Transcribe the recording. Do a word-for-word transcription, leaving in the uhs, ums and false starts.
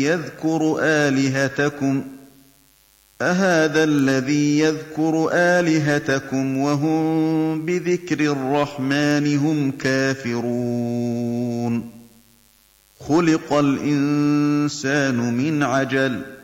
يذكر آلهتكم أهذا الذي يذكر آلهتكم وهم بذكر الرحمن هم كافرون خلق الإنسان من عجل